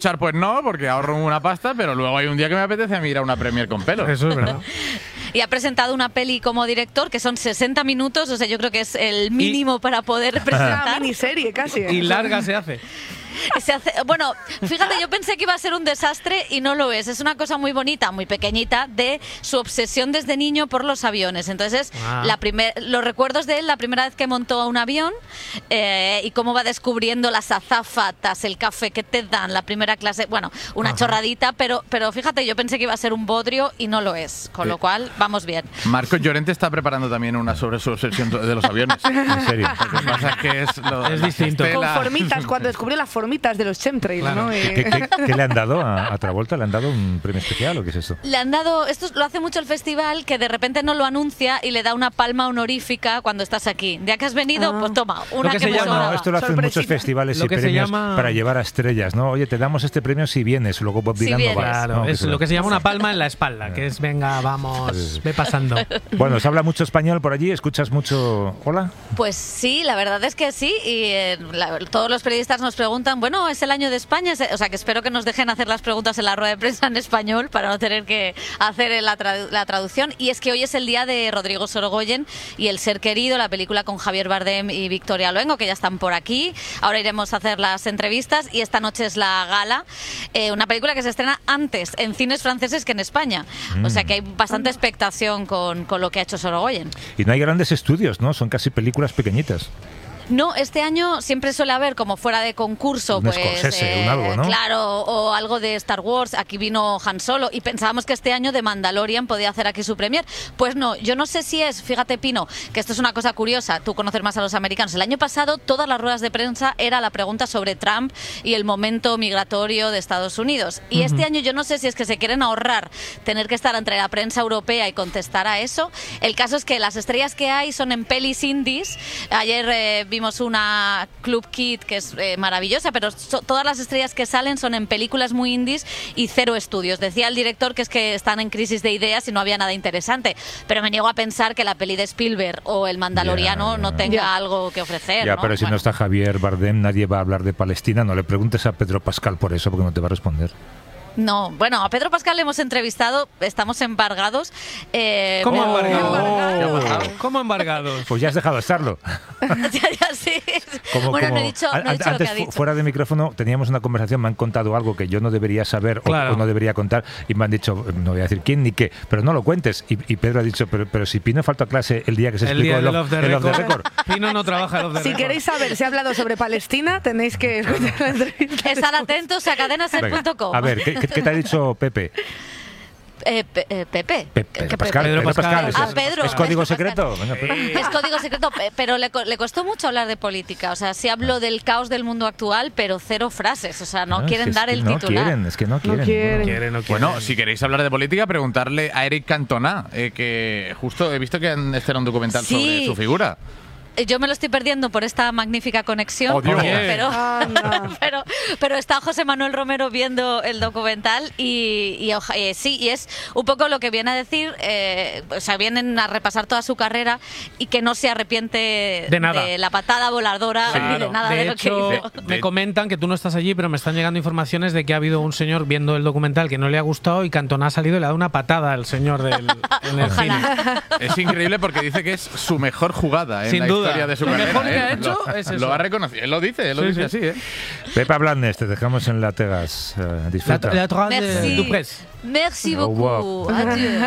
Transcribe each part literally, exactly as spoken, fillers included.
duchar, pues no, porque ahorro una pasta, pero luego hay un día que me apetece a mí ir a una premier con pelo. Eso es verdad. Y ha presentado una peli como director que son sesenta minutos, o sea, yo creo que es el mínimo y, para poder presentar. Una miniserie casi. Y larga se hace. Se hace, bueno, fíjate, yo pensé que iba a ser un desastre y no lo es. Es una cosa muy bonita, muy pequeñita, de su obsesión desde niño por los aviones. Entonces, ah. la primer, los recuerdos de él la primera vez que montó a un avión eh, y cómo va descubriendo las azafatas, el café que te dan, la primera clase. Bueno, una Ajá. chorradita, pero, pero fíjate, yo pensé que iba a ser un bodrio y no lo es. Con sí. lo cual, vamos bien. Marcos Llorente está preparando también una sobre su obsesión de los aviones. En serio. Lo que pasa es que es, lo, es distinto. Con formitas, cuando descubrió las formitas de los chemtrails, claro. ¿no? Y... ¿Qué, qué, ¿Qué le han dado a, a Travolta? ¿Le han dado un premio especial o qué es eso? Le han dado, esto lo hace mucho el festival, que de repente no lo anuncia y le da una palma honorífica cuando estás aquí. Ya que has venido, ah. pues toma, una que, que se me llama, no, esto lo hacen muchos festivales y premios llama... para llevar a estrellas, ¿no? Oye, te damos este premio si vienes, luego Bob Dylan si no vas. Claro, no, es lo que se llama una palma en la espalda, que es venga, vamos, ve pasando. Bueno, ¿se habla mucho español por allí? ¿Escuchas mucho hola? Pues sí, la verdad es que sí, y eh, la, todos los periodistas nos preguntan, bueno, es el año de España, o sea que espero que nos dejen hacer las preguntas en la rueda de prensa en español para no tener que hacer la, tradu la traducción. Y es que hoy es el día de Rodrigo Sorogoyen y El ser querido, la película con Javier Bardem y Victoria Luengo, que ya están por aquí. Ahora iremos a hacer las entrevistas y esta noche es la gala. Eh, una película que se estrena antes en cines franceses que en España. Mm. O sea que hay bastante expectación con, con lo que ha hecho Sorogoyen. Y no hay grandes estudios, ¿no? Son casi películas pequeñitas. No, este año siempre suele haber como fuera de concurso, un pues Scorsese, eh, un algo, ¿no? Claro, o algo de Star Wars. Aquí vino Han Solo y pensábamos que este año de Mandalorian podía hacer aquí su premier. Pues no, yo no sé si es, fíjate Pino, que esto es una cosa curiosa, tú conoces más a los americanos. El año pasado todas las ruedas de prensa era la pregunta sobre Trump y el momento migratorio de Estados Unidos. Y uh-huh. este año yo no sé si es que se quieren ahorrar tener que estar entre la prensa europea y contestar a eso. El caso es que las estrellas que hay son en pelis indies. Ayer eh, vimos una Club Kid que es eh, maravillosa, pero so, todas las estrellas que salen son en películas muy indies y cero estudios. Decía el director que es que están en crisis de ideas y no había nada interesante, pero me niego a pensar que la peli de Spielberg o El Mandaloriano yeah, yeah. no tenga yeah. algo que ofrecer. Ya, ¿no? pero si bueno. no está Javier Bardem, nadie va a hablar de Palestina. No le preguntes a Pedro Pascal por eso, porque no te va a responder. No, bueno, a Pedro Pascal le hemos entrevistado, estamos embargados. Eh, ¿Cómo pero... embargados? Oh. ¿Cómo embargados? Pues ya has dejado de estarlo. ya, ya sí. Como, bueno, como, no he dicho, no he dicho antes, lo que ha dicho. Fuera de micrófono, teníamos una conversación, me han contado algo que yo no debería saber claro. o, o no debería contar, y me han dicho, no voy a decir quién ni qué, pero no lo cuentes. Y, y Pedro ha dicho, pero, pero si Pino falta a clase el día que se el explicó el, el off the record. Pino no trabaja el off the Si record. queréis saber si ha hablado sobre Palestina, tenéis que escuchar la entrevista. Estar atentos a cadena ser punto com. A ver, ¿qué, qué te ha dicho Pepe? Eh, pe, eh, Pepe. Pepe. ¿Qué Pascal, Pedro Pedro Pascal. Pascal. Ah, ¿Es, Pedro. ¿Es código Pedro secreto? Venga, eh. Es código secreto, pero le, le costó mucho hablar de política. O sea, sí habló del caos del mundo actual, pero cero frases. O sea, no, no quieren es dar que el no titular. Quieren, es que no quieren. No quieren. No quieren, no quieren. Bueno, si queréis hablar de política, preguntarle a Eric Cantona, eh, que justo he visto que han estrenado un documental sí. sobre su figura. Yo me lo estoy perdiendo por esta magnífica conexión, oh, Dios. pero, oh, no. pero, pero está José Manuel Romero viendo el documental y, y eh, sí, y es un poco lo que viene a decir, eh, o sea, vienen a repasar toda su carrera y que no se arrepiente de, nada. de la patada voladora claro. ni de nada de, de, de hecho, lo que hizo. Me comentan que tú no estás allí, pero me están llegando informaciones de que ha habido un señor viendo el documental que no le ha gustado y Cantona ha salido y le ha dado una patada al señor del en el cine. Es increíble porque dice que es su mejor jugada en Sin la duda. historia de su Lo carrera. mejor que ¿eh? ha hecho lo, es eso. Lo ha reconocido. Él lo dice, él lo sí, dice sí. así, ¿eh? Pepa Blandes, te dejamos en Lategas. Uh, disfruta. La, la Merci. de Duprés. Merci Au beaucoup. revoir. Adieu.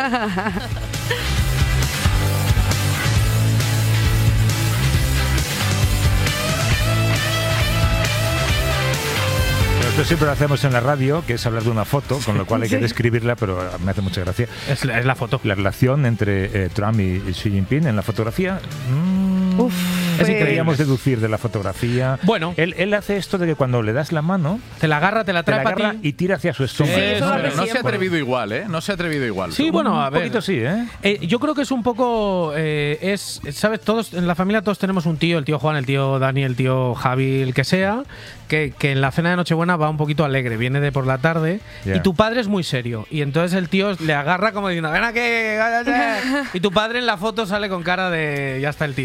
Nosotros siempre lo hacemos en la radio, que es hablar de una foto, con lo cual hay que Sí. describirla, pero me hace mucha gracia. Es la, es la foto. La relación entre eh, Trump y Xi Jinping en la fotografía. Mmm, Uf, es pues- increíble deducir de la fotografía. Bueno. Él, él hace esto de que cuando le das la mano, Te la agarra, te la te trae la para agarra ti. y tira hacia su estómago. Sí, eso lo Pero hace no se ha siempre. atrevido igual, ¿eh? No se ha atrevido igual. Sí, bueno, a Un ver. poquito sí, ¿eh? Eh, yo creo que es un poco, eh, es, ¿sabes? Todos en la familia todos tenemos un tío, el tío Juan, el tío Dani, el tío Javi, el que sea, que, que en la cena de Nochebuena va un poquito alegre, viene de por la tarde Yeah. y tu padre es muy serio y entonces el tío le agarra como diciendo, ven aquí, cállate. Y tu padre en la foto sale con cara de, ya está el tío Juan. A,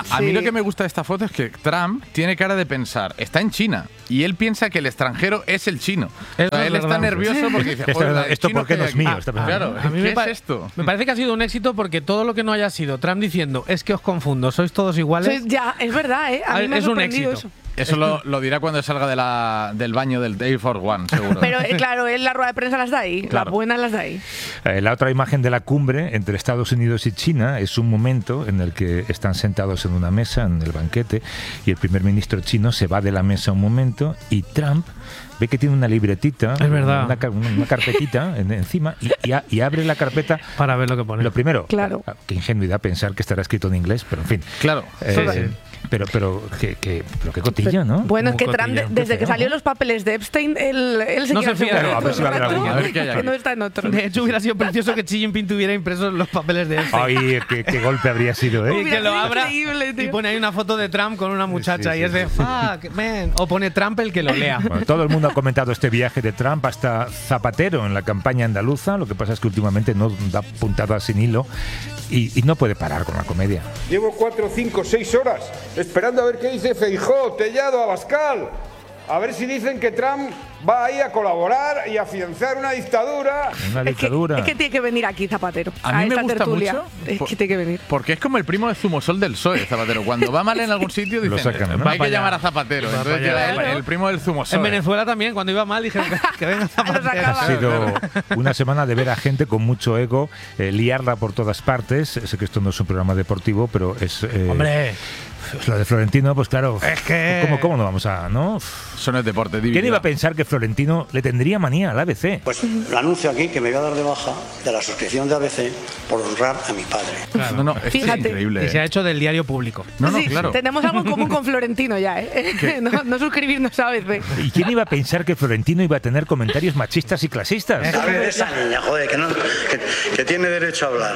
A mí lo que me gusta de esta foto es que Trump tiene cara de pensar, está en China, y él piensa que el extranjero es el chino. O sea, él está nervioso porque dice, Esto, esto porque no es mío. Ah, claro, a mí ¿qué me es esto? Me parece que ha sido un éxito porque todo lo que no haya sido Trump diciendo, es que os confundo, sois todos iguales. Sois- ya, es verdad, ¿eh? A mí me ha es un sorprendido éxito. eso. Eso lo, lo dirá cuando salga de la, del baño del Air Force One, seguro. Pero eh, claro, él la rueda de prensa las da ahí, Claro. las buenas las da ahí. Eh, la otra imagen de la cumbre entre Estados Unidos y China es un momento en el que están sentados en una mesa, en el banquete, y el primer ministro chino se va de la mesa un momento y Trump ve que tiene una libretita, Es verdad. Una, una, una carpetita en, encima, y, y, a, y abre la carpeta. Para ver lo que pone. Lo primero, Claro. qué ingenuidad pensar que estará escrito en inglés, pero en fin. Claro. Eh, pero, pero, que, que, pero qué cotilla, ¿no? Bueno, es que Como Trump, cotilla. de- desde Qué que feo, salió ¿no? los papeles de Epstein, él, él se No quiere se fía. asegurar Claro, a ver si va a haber todo el algún- rato a ver qué hay que aquí. no está en otro. De hecho, hubiera sido precioso que Xi Jinping tuviera impresos los papeles de Epstein. Ay, qué, qué golpe habría sido, ¿eh? Y que lo sido abra increíble, y tío. pone ahí una foto de Trump con una muchacha Sí, sí, y es de sí, sí. fuck, man. O pone Trump el que lo lea. Bueno, todo el mundo ha comentado este viaje de Trump hasta Zapatero en la campaña andaluza. Lo que pasa es que últimamente no da puntadas sin hilo y, y no puede parar con la comedia. Llevo cuatro, cinco, seis horas esperando a ver qué dice Feijóo, Tellado, Abascal. A ver si dicen que Trump va ahí a colaborar y a afianzar una dictadura. Una Es que, dictadura. es que tiene que venir aquí Zapatero. A mí me esta gusta tertulia. mucho. Es por- que tiene que venir. Porque es como el primo de Zumosol del P S O E, Zapatero. Cuando va mal en algún sitio, Lo dicen, sacan, ¿no? hay Va que para llamar allá. a Zapatero. Va Entonces para llega allá. el, el primo del Zumosol. En Venezuela también, cuando iba mal, dijeron que, que venga Zapatero. sacaba. Ha sido una semana de ver a gente con mucho ego, eh, liarla por todas partes. Sé que esto no es un programa deportivo, pero es... eh, Hombre, lo de Florentino, pues claro, Es que- ¿cómo, cómo no vamos a...? ¿no? Eso no es deporte, ¿Quién divinidad. iba a pensar que Florentino le tendría manía al A B C? Pues lo anuncio aquí que me voy a dar de baja de la suscripción de A B C por honrar a mi padre. No, no, esto es Fíjate. increíble. y se ha eh. hecho del diario público. No, no, Sí, claro. Tenemos algo en común con Florentino ya, ¿eh? No, no suscribirnos a A B C. ¿Y quién iba a pensar que Florentino iba a tener comentarios machistas y clasistas? A ver, esa niña, joder, que, no, que, que tiene derecho a hablar.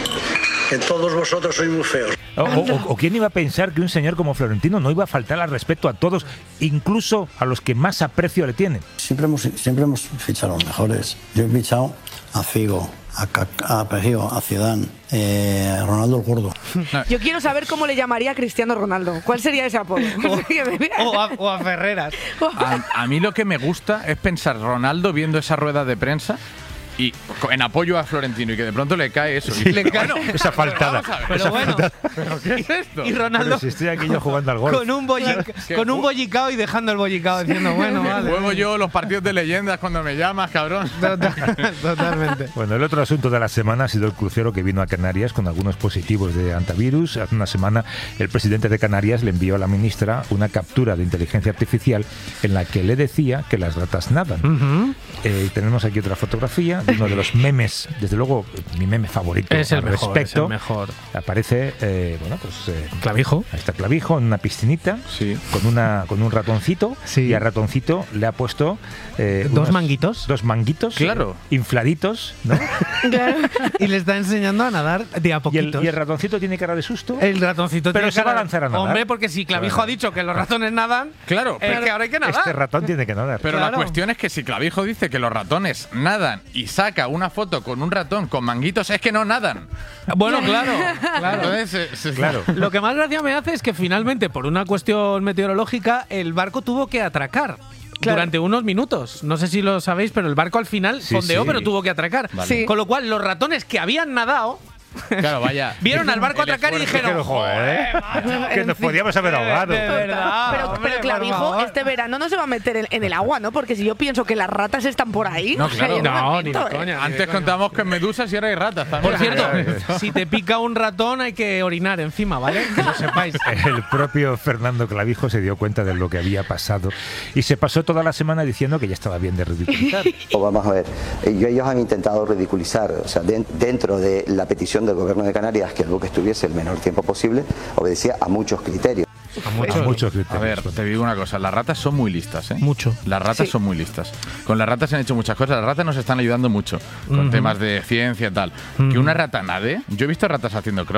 Que todos vosotros sois muy feos. O, o- o quién iba a pensar que un señor como Florentino no iba a faltar al respeto a todos, incluso a los que más aprecio le tienen? Siempre hemos, siempre hemos fichado a los mejores. Yo he fichado a Figo, a, Ca- a Pejío, a Zidane, eh, a Ronaldo el Gordo. Yo quiero saber cómo le llamaría a Cristiano Ronaldo. ¿Cuál sería ese apodo? O a, o a Ferreras. A, a mí lo que me gusta es pensar Ronaldo viendo esa rueda de prensa y co- en apoyo a Florentino y que de pronto le cae eso. Y le cae esa faltada. vamos a ver. Pero bueno, ¿Pero qué es esto? y Pero Ronaldo si estoy aquí yo jugando al golf. con un, bollic- ¿Qué? con un bollicao y dejando el bollicao diciendo, bueno, vale. Juego yo los partidos de leyendas cuando me llamas, cabrón. Total- Totalmente. Bueno, el otro asunto de la semana ha sido el crucero que vino a Canarias con algunos positivos de antivirus. Hace una semana el presidente de Canarias le envió a la ministra una captura de inteligencia artificial en la que le decía que las ratas nadan. Ujú. Eh, tenemos aquí otra fotografía de uno de los memes, desde luego mi meme favorito Es el al mejor, respecto. es el mejor. Aparece, eh, bueno, pues eh, Clavijo. ahí está Clavijo en una piscinita Sí. con una con un ratoncito Sí. y al ratoncito le ha puesto eh, Dos unos- manguitos. dos manguitos, Claro. eh, infladitos, ¿no? Y le está enseñando a nadar de a y, el, poquitos. y el ratoncito tiene cara de susto. El ratoncito Pero tiene se va a cara- lanzar a nadar. Hombre, porque si Clavijo Claro. ha dicho que los ratones nadan, Claro, es pero- que ahora hay que nadar. Este ratón tiene que nadar. Pero Claro. la cuestión es que si Clavijo dice que los ratones nadan y saca una foto con un ratón con manguitos, es que no nadan. Bueno, claro, claro. Entonces, se- se- Claro. Lo que más gracia me hace es que finalmente, por una cuestión meteorológica, el barco tuvo que atracar. Claro. Durante unos minutos. No sé si lo sabéis, pero el barco al final Sí, fondeó, sí. pero tuvo que atracar. Vale. Sí. Con lo cual, los ratones que habían nadado Claro, vaya. vieron al barco El atracar y esfuerzo. dijeron: Pero, joder, "Joder, que nos podíamos haber ahogado. de verdad, Pero, hombre, pero por Clavijo, favor". este verano no se va a meter en, en el agua, ¿no? Porque si yo pienso que las ratas están por ahí. No, o sea, claro. yo me No, meto, ni de ¿eh? coña. ni de Antes coña. contábamos que en medusas y ahora hay ratas también. Por cierto, si te pica un ratón hay que orinar encima, ¿vale? Que lo sepáis. El propio Fernando Clavijo se dio cuenta de lo que había pasado y se pasó toda la semana diciendo que ya estaba bien de ridiculizar. O vamos a ver, ellos han intentado ridiculizar, o sea, de- dentro de la petición del gobierno de Canarias que el buque estuviese el menor tiempo posible, obedecía a muchos criterios. A muchos, a muchos criterios. A ver, te digo una cosa, las ratas son muy listas, ¿eh? Mucho. Las ratas Sí. son muy listas. Con las ratas se han hecho muchas cosas, las ratas nos están ayudando mucho con Ujú. temas de ciencia y tal. Que una rata nade, yo he visto ratas haciendo crawl.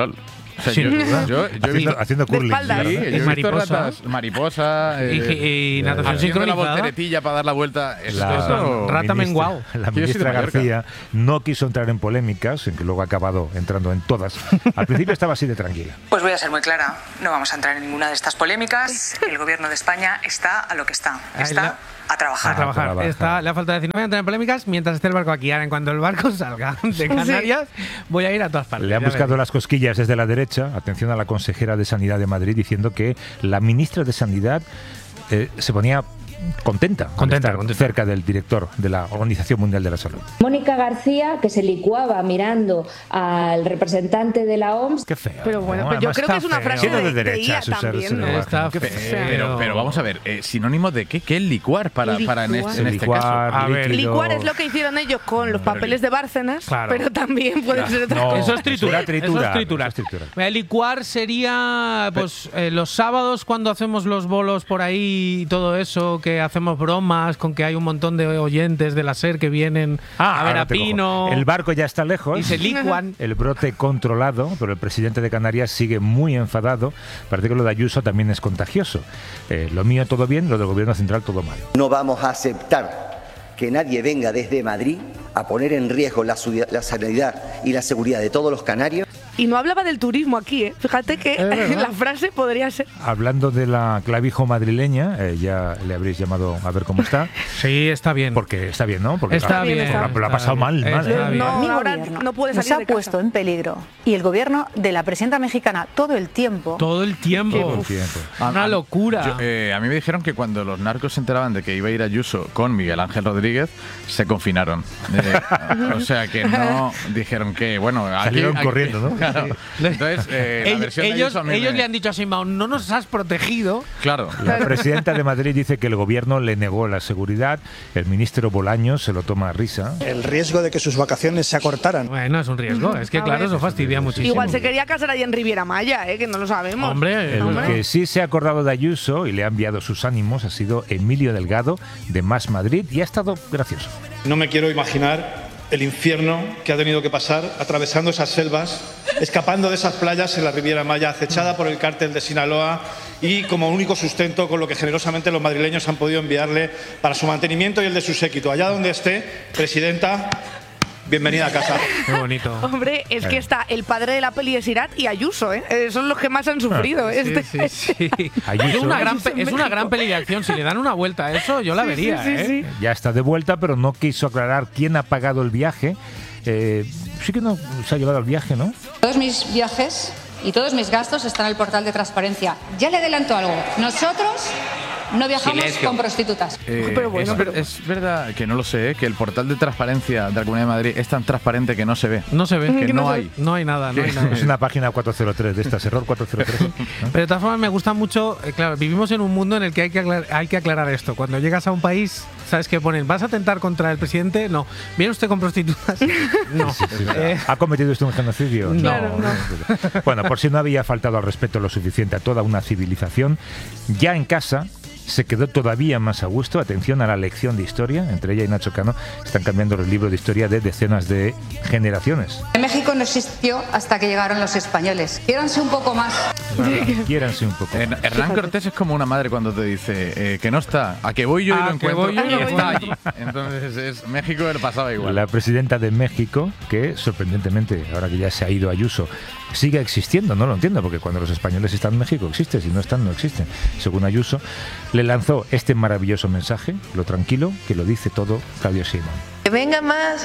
O sea, Sin yo, duda. yo, yo he Haciendo, visto, haciendo curling. espaldas. sí, claro. yo he visto mariposa. ratas, mariposa, Y, eh, y natación haciendo la sincronizada. volteretilla para dar la vuelta. Esto, La esto- rata ministra- menguao. La Yo soy de ministra Mallorca. García no quiso entrar en polémicas, en que luego ha acabado entrando en todas. Al principio estaba así de tranquila. Pues voy a ser muy clara, no vamos a entrar en ninguna de estas polémicas. El gobierno de España está a lo que está, Ahí está la- a trabajar. A trabajar. trabajar. Está, le ha faltado decir, no voy a entrar en polémicas mientras esté el barco aquí. Ahora, en cuanto el barco salga de Canarias, voy a ir a todas partes. Le han Ya buscado verás. las cosquillas desde la derecha, atención a la consejera de Sanidad de Madrid, diciendo que la ministra de Sanidad eh, se ponía contenta, con Contenta, estar contenta. cerca del director de la Organización Mundial de la Salud. Mónica García, que se licuaba mirando al representante de la O M S. Qué feo. Pero bueno, ¿no? pues yo Además creo que es está una feo. frase Siendo de, de de derecha, I A su ser- también, ser ¿no? bajo. Está Qué feo. feo. pero, pero vamos a ver, eh, sinónimo de qué, qué es licuar para, para en este, en este Licuar, caso. A ver, líquido. Licuar es lo que hicieron ellos con los papeles de Bárcenas, Claro. pero también puede ser otra No, cosa. Eso es triturar. eso era triturar, Eso es triturar. eso es triturar. Mira, licuar sería pues eh, los sábados cuando hacemos los bolos por ahí y todo eso, que hacemos bromas con que hay un montón de oyentes de la SER que vienen a ver ahora a te cojo. Pino El barco ya está lejos. y se licuan. El brote controlado, pero el presidente de Canarias sigue muy enfadado. Parece que lo de Ayuso también es contagioso. Eh, lo mío todo bien, lo del gobierno central todo mal. No vamos a aceptar que nadie venga desde Madrid a poner en riesgo la, su- la sanidad y la seguridad de todos los canarios. Y no hablaba del turismo aquí, ¿eh? Fíjate que la frase podría ser. Hablando de la clavijo madrileña, eh, ya le habréis llamado a ver cómo está, Sí, está bien. porque está bien, ¿no? Porque Está claro, bien. está la- está la ha pasado bien, mal, mal. está ¿eh? bien. No, Mi ahora gobierno no puede nos salir ha de casa. puesto en peligro y el gobierno de la presidenta mexicana todo el tiempo. Todo el tiempo. Todo el tiempo. Una locura. Yo, eh, a mí me dijeron que cuando los narcos se enteraban de que iba a ir Ayuso con Miguel Ángel Rodríguez, se confinaron. Eh, o sea que no dijeron que, bueno, aquí- Salieron aquí- corriendo, ¿no? Claro. Entonces, eh, la Ellos, versión de ellos, Ayuso a mí ellos me- le han dicho a Simón, no nos has protegido. Claro. La presidenta de Madrid dice que el gobierno le negó la seguridad. El ministro Bolaños se lo toma a risa. El riesgo de que sus vacaciones se acortaran. Bueno, es un riesgo. Es que, A claro, ver. eso fastidia muchísimo. Igual se quería casar allí en Riviera Maya, ¿eh? Que no lo sabemos. Hombre, El Hombre. que sí se ha acordado de Ayuso y le ha enviado sus ánimos ha sido Emilio Delgado, de Más Madrid, y ha estado gracioso. No me quiero imaginar el infierno que ha tenido que pasar atravesando esas selvas, escapando de esas playas en la Riviera Maya, acechada por el cártel de Sinaloa y como único sustento con lo que generosamente los madrileños han podido enviarle para su mantenimiento y el de su séquito. Allá donde esté, presidenta, bienvenida a casa. Qué bonito. Hombre, es que está el padre de la peli de Sirat y Ayuso, ¿eh? Eh, Son los que más han sufrido. Sí, este. sí, sí. Ayuso. Es una gran, Ayuso en pe- es una México. gran peli de acción. Si le dan una vuelta a eso, yo la Sí, vería. sí, sí, ¿eh? sí. Ya está de vuelta, pero no quiso aclarar quién ha pagado el viaje. Eh, sí que no se ha llevado el viaje, ¿no? Todos mis viajes y todos mis gastos están en el portal de transparencia. Ya le adelanto algo. Nosotros no viajamos con prostitutas. Eh, Pero bueno, es, ver- pero- es verdad que no lo sé, ¿eh? Que el portal de transparencia de la Comunidad de Madrid es tan transparente que no se ve. No se ve. Que Que no no se hay. No hay nada, no hay nada. Es una página cuatrocientos tres de estas, error cuatrocientos tres. ¿no? Pero de todas formas me gusta mucho, eh, claro, vivimos en un mundo en el que hay que, aclarar, hay que aclarar esto. Cuando llegas a un país, ¿sabes qué ponen? ¿Vas a atentar contra el presidente? No. ¿Viene usted con prostitutas? No. Eh, ¿Ha cometido usted un genocidio? No. Claro, Bueno, por si no había faltado al respeto lo suficiente a toda una civilización, ya en casa se quedó todavía más a gusto. Atención a la lección de historia. Entre ella y Nacho Cano están cambiando los libros de historia de decenas de generaciones. México no existió hasta que llegaron los españoles. Quiéranse un poco más. Quiéranse un poco. Hern- Hernán Cortés es como una madre cuando te dice eh, que no está, a que voy yo y A lo que encuentro voy yo y y lo está allí. encuentro. Entonces es México le pasaba igual. La presidenta de México, que sorprendentemente, ahora que ya se ha ido Ayuso, sigue existiendo, no lo entiendo, porque cuando los españoles están en México existe, si no están, no existen. Según Ayuso, le lanzó este maravilloso mensaje, lo tranquilo, que lo dice todo Claudio Sheinbaum. Que venga más,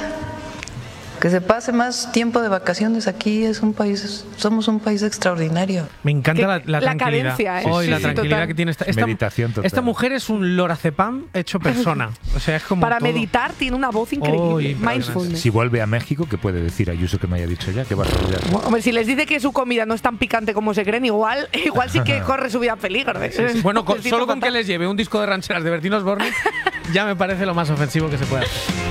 que se pase más tiempo de vacaciones aquí. Es un país, somos un país extraordinario. Me encanta Que- la, la la tranquilidad. cadencia, ¿eh? Hoy Sí, la sí, tranquilidad total. que tiene esta, esta, Meditación total. esta mujer es un lorazepam hecho persona. O sea, es como Para todo. meditar tiene una voz increíble. Oh, impresionante. Mindfulness. Si vuelve a México, ¿qué puede decir Ayuso que no haya dicho ya? Qué barbaridad. Hombre, si les dice que su comida no es tan picante como se creen, igual, igual sí que corre su vida a peligro. ¿eh? Bueno, con- Necesito solo con matar. que les lleve un disco de rancheras de Bertín Osborne ya me parece lo más ofensivo que se puede hacer.